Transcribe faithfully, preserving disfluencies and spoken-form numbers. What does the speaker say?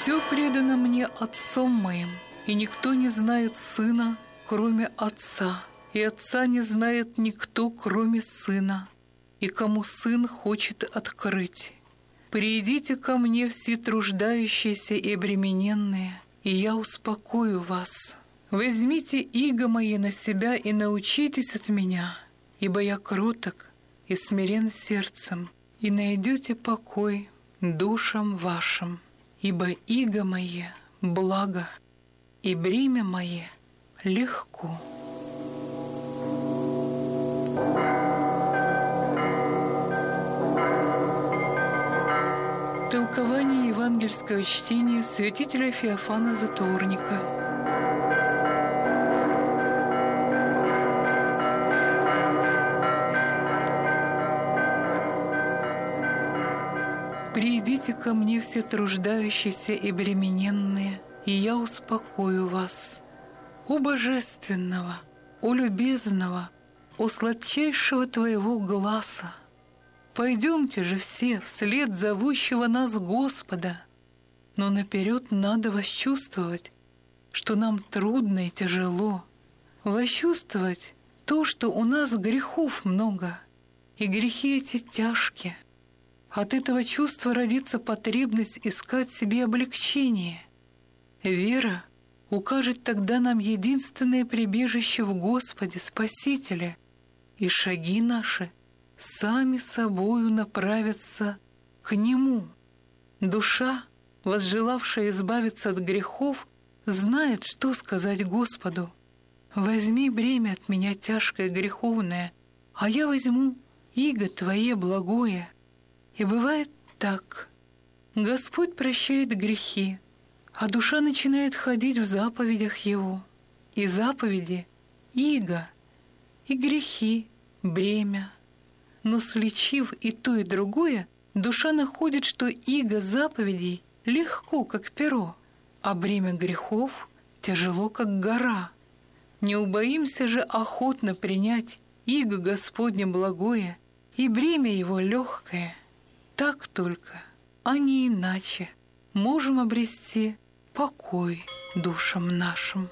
Все предано мне Отцом моим, и никто не знает Сына, кроме Отца, и Отца не знает никто, кроме Сына, и кому Сын хочет открыть. Придите ко мне все труждающиеся и обремененные, и я успокою вас. Возьмите иго мои на себя и научитесь от меня, ибо я кроток и смирен сердцем, и найдете покой душам вашим. Ибо иго мое благо, и бремя мое легко. Толкование евангельского чтения святителя Феофана Затворника. «Придите ко мне все труждающиеся и бремененные, и я успокою вас. О божественного, о любезного, о сладчайшего твоего гласа! Пойдемте же все вслед зовущего нас Господа, но наперед надо восчувствовать, что нам трудно и тяжело, восчувствовать то, что у нас грехов много, и грехи эти тяжкие. От этого чувства родится потребность искать себе облегчение. Вера укажет тогда нам единственное прибежище в Господе Спасителе, и шаги наши сами собою направятся к Нему. Душа, возжелавшая избавиться от грехов, знает, что сказать Господу. «Возьми бремя от меня тяжкое греховное, а я возьму иго Твое благое». И бывает так. Господь прощает грехи, а душа начинает ходить в заповедях Его. И заповеди — иго, и грехи — бремя. Но сличив и то, и другое, душа находит, что иго заповедей легко, как перо, а бремя грехов тяжело, как гора. Не убоимся же охотно принять иго Господне благое и бремя Его легкое. Так только, а не иначе, можем обрести покой душам нашим.